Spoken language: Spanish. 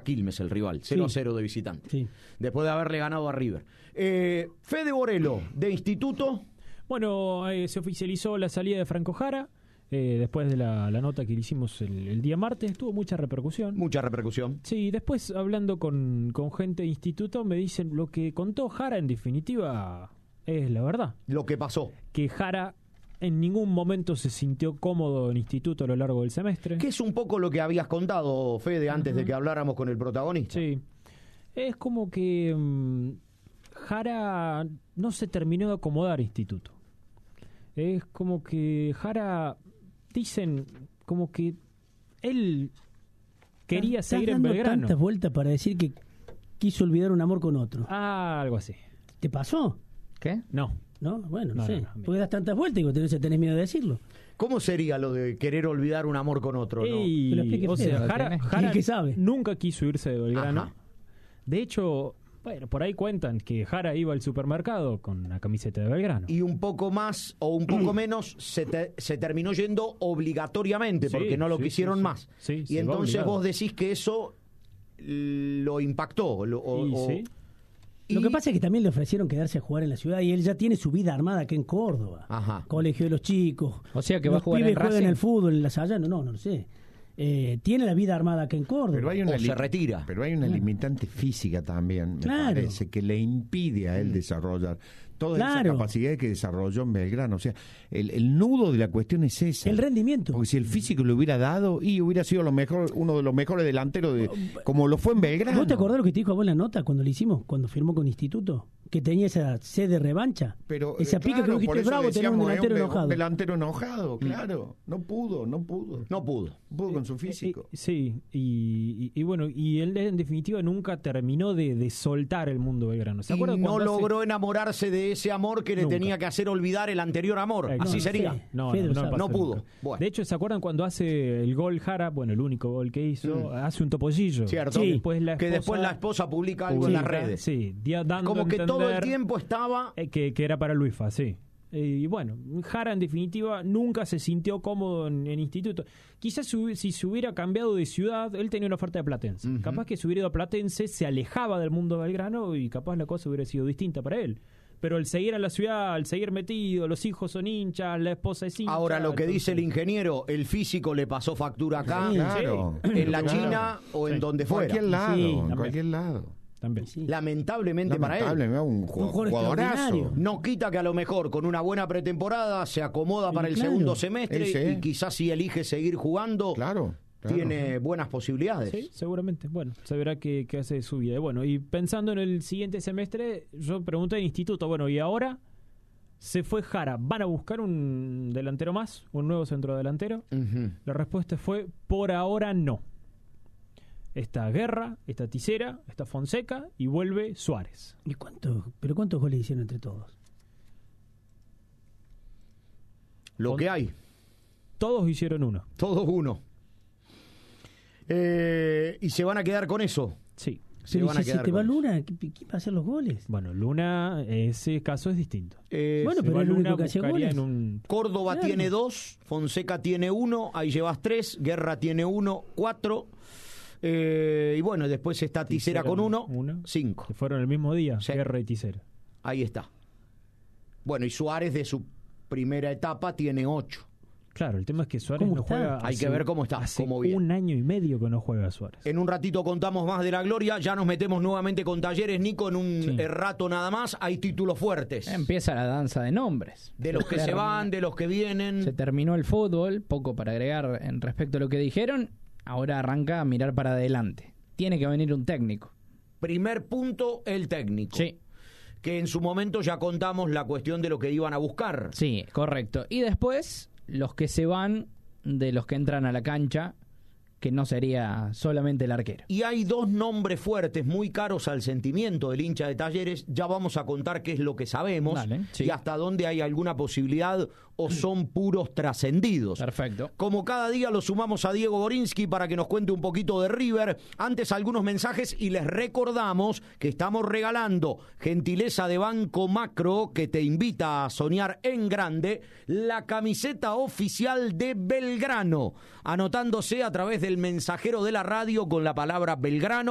era Quilmes el rival, 0-0 de visitante. Sí. Después de haberle ganado a River. Fede Borello, de Instituto. Bueno, se oficializó la salida de Franco Jara. Después de la nota que le hicimos el día martes, tuvo mucha repercusión. Mucha repercusión. Sí, después hablando con gente de Instituto me dicen lo que contó Jara en definitiva es la verdad. Lo que pasó. Que Jara en ningún momento se sintió cómodo en Instituto a lo largo del semestre. Que es un poco lo que habías contado, Fede, antes de que habláramos con el protagonista. Sí. Es como que Jara no se terminó de acomodar a Instituto. Es como que Jara... Dicen como que él quería seguir en Belgrano. Dando tantas vueltas para decir que quiso olvidar un amor con otro. Algo así. ¿Te pasó? ¿Qué? No. ¿No? Bueno, no sé. No. Porque das tantas vueltas y vos tenés miedo de decirlo. ¿Cómo sería lo de querer olvidar un amor con otro? ¿No? O sea, Jara ¿Qué sabe? nunca quiso irse de Belgrano. Ajá. De hecho, bueno, por ahí cuentan que Jara iba al supermercado con la camiseta de Belgrano. Y un poco más o un poco menos se terminó yendo obligatoriamente porque no lo quisieron más. Sí, y entonces vos decís que eso lo impactó. Lo que pasa es que también le ofrecieron quedarse a jugar en la ciudad y él ya tiene su vida armada aquí en Córdoba. Ajá. Colegio de los chicos. O sea que va a jugar en en Racing. Racing. El fútbol, en la Sayanos, no lo sé. Tiene la vida armada aquí en Córdoba. Pero hay una se retira. Pero hay una limitante física también, me parece, que le impide a él desarrollar toda esa capacidad que desarrolló en Belgrano. O sea, el nudo de la cuestión es esa. El rendimiento. Porque si el físico le hubiera dado, y hubiera sido uno de los mejores delanteros, como lo fue en Belgrano. ¿Vos te acordás lo que te dijo a vos en la nota cuando le hicimos, cuando firmó con Instituto? Que tenía esa sed de revancha. Pero, esa pica que vos dijiste, bravo, tenía un delantero enojado. Un delantero enojado, claro. No pudo con su físico. Sí, y bueno, y él en definitiva nunca terminó de soltar el mundo belgrano. ¿Se acuerdan? Y no logró enamorarse de ese amor que le Nunca. tenía que hacer olvidar el anterior amor. Así sería. Sí. No No pudo. nunca. Bueno. De hecho, ¿se acuerdan cuando hace el gol Jara? Bueno, el único gol que hizo, hace un topollillo. Cierto. Sí. Que después la esposa publica algo en las redes. Sí, dando Como que a todo el entender tiempo estaba... que era para Luisfa, sí. Y bueno, Jara en definitiva nunca se sintió cómodo en Instituto. Quizás si se hubiera cambiado de ciudad, él tenía una oferta de Platense. Capaz que si hubiera ido a Platense se alejaba del mundo de Belgrano y capaz la cosa hubiera sido distinta para él. Pero al seguir en la ciudad, al seguir metido, los hijos son hinchas, la esposa es hincha. Ahora, lo que entonces... dice el ingeniero, el físico le pasó factura acá, Sí, claro. en la China o en donde fuera. Cualquier lado, Sí, en también. cualquier lado. También. Sí. Lamentablemente para él. Un jugador jugadorazo. extraordinario. No quita que a lo mejor con una buena pretemporada se acomoda para el claro. segundo semestre Sí. y quizás si elige seguir jugando, Claro. tiene buenas posibilidades. Sí, seguramente. Bueno, se verá qué hace de su vida. Y bueno, y pensando en el siguiente semestre, yo pregunté en Instituto, bueno, ¿y ahora? Se fue Jara, ¿van a buscar un delantero más? ¿Un nuevo centrodelantero? La respuesta fue, por ahora no. Está Guerra, está Tisera, está Fonseca y vuelve Suárez. ¿Y cuántos goles hicieron entre todos? Lo que hay, Todos hicieron uno. todos uno. Y se van a quedar con eso. Sí. Se Pero van a si se quedar te va con eso. Luna, ¿quién va a hacer los goles? Bueno, Luna, ese caso es distinto. Bueno, Se pero va es el único Luna, que hacía buscaría goles. en un... Córdoba Claro. tiene 2, Fonseca tiene 1, ahí llevas 3, Guerra tiene 1, 4. Y bueno, después está Tisera con 1, 5. Que fueron el mismo día, Sí. Guerra y Tisera. Ahí está. Bueno, y Suárez de su primera etapa tiene 8. Claro, el tema es que Suárez ¿Cómo no está? juega... Hay que ver cómo está, Hace cómo viene. 1 año y medio que no juega Suárez. En un ratito contamos más de la gloria, ya nos metemos nuevamente con Talleres, Nico, en un rato nada más. Hay títulos fuertes. Empieza la danza de nombres. De los que se van, de los que vienen. Se terminó el fútbol, poco para agregar en respecto a lo que dijeron. Ahora arranca a mirar para adelante. Tiene que venir un técnico. Primer punto, el técnico. Sí, Que en su momento ya contamos la cuestión de lo que iban a buscar. sí, correcto. Y después, los que se van de los que entran a la cancha, que no sería solamente el arquero. Y hay 2 nombres fuertes, muy caros al sentimiento del hincha de Talleres. Ya vamos a contar qué es lo que sabemos Dale, sí. y hasta dónde hay alguna posibilidad o son puros trascendidos. Perfecto. Como cada día lo sumamos a Diego Borinsky para que nos cuente un poquito de River. Antes algunos mensajes y les recordamos que estamos regalando, gentileza de Banco Macro, que te invita a soñar en grande, la camiseta oficial de Belgrano, anotándose a través del mensajero de la radio con la palabra Belgrano